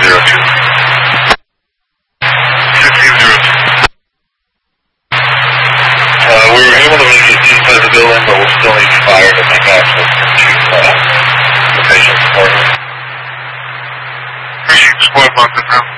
We were able to make it inside the building, but we'll still need fire to make access to the patient's apartment. Patient squad box now.